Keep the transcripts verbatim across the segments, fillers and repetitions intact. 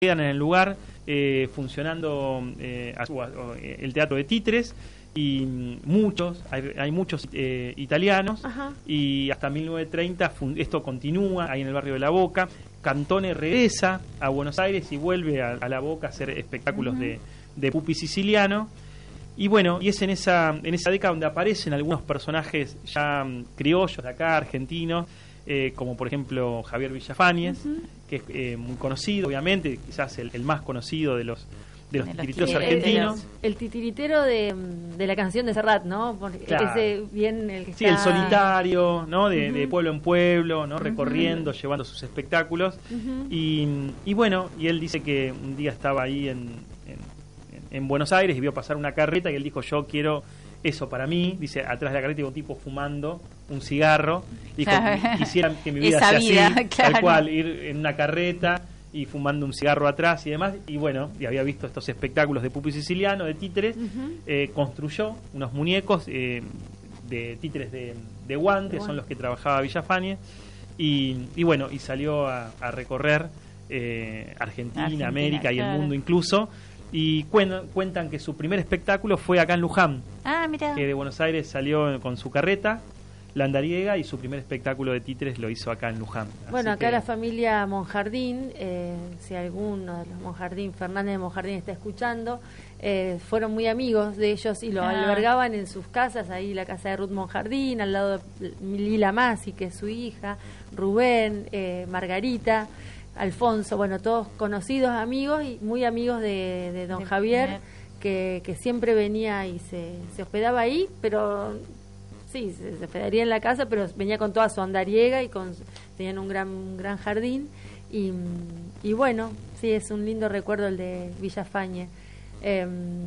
quedan en el lugar eh, funcionando eh, el teatro de títeres y muchos, hay, hay muchos eh, italianos. Ajá. Y hasta mil novecientos treinta esto continúa ahí en el barrio de La Boca. Cantone regresa a Buenos Aires y vuelve a, a La Boca a hacer espectáculos uh-huh. de, de pupi siciliano. Y bueno, y es en esa, en esa década donde aparecen algunos personajes ya um, criollos de acá, argentinos, eh, como por ejemplo Javier Villafañez, uh-huh. que es eh, muy conocido, obviamente, quizás el, el más conocido de los de los titiriteros argentinos. El, el titiritero de, de la canción de Serrat, ¿no? Porque claro. ese bien el que sí, está... el solitario, ¿no? De, uh-huh. de pueblo en pueblo, ¿no? Uh-huh. Recorriendo, llevando sus espectáculos. Uh-huh. Y, y bueno, y él dice que un día estaba ahí en, en, en Buenos Aires y vio pasar una carreta y él dijo, yo quiero eso para mí. Dice, atrás de la carreta iba un tipo fumando un cigarro. Dijo, claro. quisiera que mi vida Esa sea vida, así, claro. tal cual, ir en una carreta y fumando un cigarro atrás y demás, y bueno, y había visto estos espectáculos de pupi siciliano, de títeres, uh-huh. eh, construyó unos muñecos eh, de títeres de, de guante, bueno. son los que trabajaba Villafañez, y, y bueno, y salió a, a recorrer eh, Argentina, Argentina, América y claro. el mundo incluso, y cuentan, cuentan que su primer espectáculo fue acá en Luján, ah, mira. que de Buenos Aires salió con su carreta, La Andariega, y su primer espectáculo de títeres lo hizo acá en Luján. Bueno, Así acá que... la familia Monjardín, eh, si alguno de los Monjardín, Fernández de Monjardín está escuchando, eh, fueron muy amigos de ellos y lo ah. albergaban en sus casas, ahí la casa de Ruth Monjardín, al lado de Lila Masi, que es su hija, Rubén, eh, Margarita, Alfonso, bueno, todos conocidos, amigos y muy amigos de, de don de Javier, que, que siempre venía y se, se hospedaba ahí, pero... Sí, se, se hospedaría en la casa, pero venía con toda su andariega y con tenían un gran un gran jardín y, y bueno, sí, es un lindo recuerdo el de Villafañez. Eh,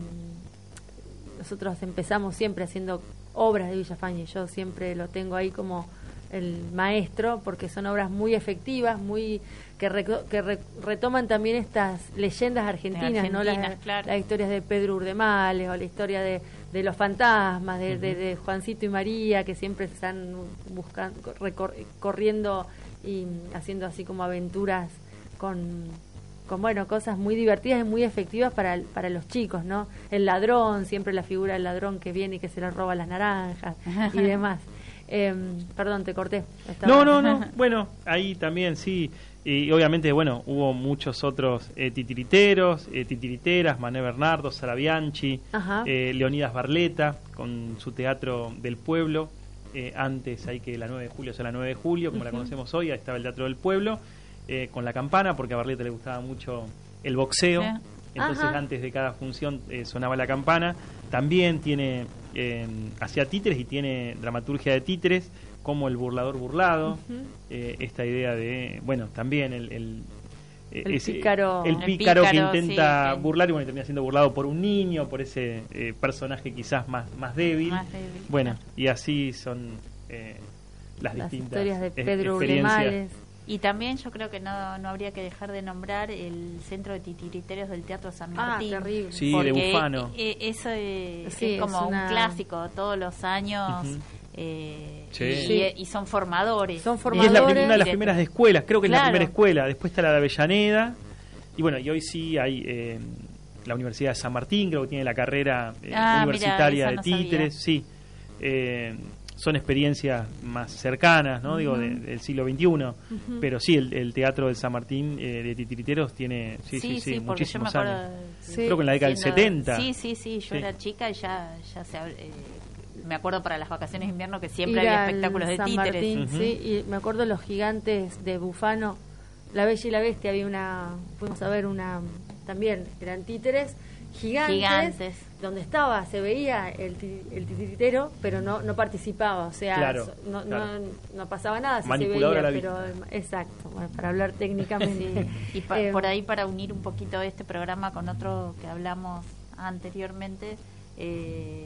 nosotros empezamos siempre haciendo obras de Villafañez, yo siempre lo tengo ahí como el maestro porque son obras muy efectivas, muy que, re, que re, retoman también estas leyendas argentinas, ¿no? Las, claro. las historias de Pedro Urdemales o la historia de de los fantasmas, de, uh-huh. de, de Juancito y María, que siempre están buscando, recor- corriendo y haciendo así como aventuras con, con bueno, cosas muy divertidas y muy efectivas para, para los chicos, ¿no? El ladrón, siempre la figura del ladrón que viene y que se le roba las naranjas y demás. Eh, perdón, te corté. Estaba... No, no, no. Bueno, ahí también sí. Y obviamente, bueno, hubo muchos otros eh, titiriteros, eh, titiriteras, Mané Bernardo, Sara Bianchi, eh, Leonidas Barleta, con su Teatro del Pueblo, eh, antes hay que la nueve de julio, o sea, la nueve de julio, como uh-huh. la conocemos hoy, ahí estaba el Teatro del Pueblo, eh, con la campana, porque a Barleta le gustaba mucho el boxeo, sí. entonces Ajá. antes de cada función eh, sonaba la campana. También tiene, eh, hacía títeres y tiene dramaturgia de títeres, como El burlador burlado, uh-huh. eh, esta idea de, bueno, también el el, el, ese, pícaro, el, pícaro, el pícaro que intenta sí, burlar y bueno, termina siendo burlado por un niño, por ese eh, personaje quizás más, más débil. Más débil. Bueno, y así son eh, las, las distintas historias de Pedro experiencias. Urdemales. Y también yo creo que no, no habría que dejar de nombrar el Centro de Titiriteros del Teatro San Martín. Ah, terrible. Sí, de Bufano. E, e, eso es, sí, es como es una... un clásico, todos los años... Uh-huh. Eh, sí. y, y son formadores. Son formadores. Y es la, una de las primeras escuelas, creo que claro. es la primera escuela. Después está la de Avellaneda. Y bueno, y hoy sí hay eh, la Universidad de San Martín, creo que tiene la carrera eh, ah, universitaria mirá, de no títeres. sabía. Sí. Eh, son experiencias más cercanas, ¿no? Uh-huh. Digo, de, del siglo veintiuno. Uh-huh. Pero sí, el, el Teatro de San Martín eh, de titiriteros tiene, sí, sí, sí, sí, sí muchísimos yo me acuerdo, años. Sí, creo que en la década siendo, del setenta. Sí, sí, sí, yo sí. era chica y ya, ya se... Eh, me acuerdo para las vacaciones de invierno que siempre Ir había espectáculos de San títeres. Martín, uh-huh. sí, y me acuerdo los gigantes de Bufano, La Bella y la Bestia, había una, fuimos a ver una, también eran títeres gigantes, gigantes. donde estaba, se veía el, el titiritero, pero no no participaba, o sea, claro, no, claro. no no pasaba nada, si se veía, pero exacto, bueno, para hablar técnicamente. Sí. Y pa, eh, por ahí para unir un poquito este programa con otro que hablamos anteriormente, eh,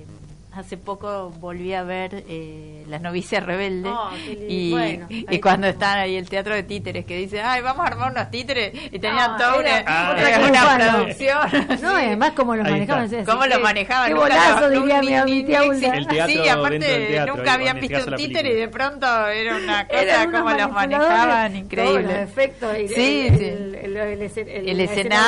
hace poco volví a ver eh, Las novicias rebeldes oh, y, bueno, y cuando están ahí el teatro de títeres que dicen, ay, vamos a armar unos títeres y tenían no, toda era, una, otra una cosa, producción. No, y además cómo los manejaban. ¿Cómo los manejaban? Qué bolazo, diría mi, mi tía Ulda. El teatro, sí, aparte teatro, nunca habían en este visto caso un la títere película. y de pronto era una cosa Eran como unos los manejaban, increíble. Todos los efectos, el, sí, el, sí. el, el, el, el, el, el escenario.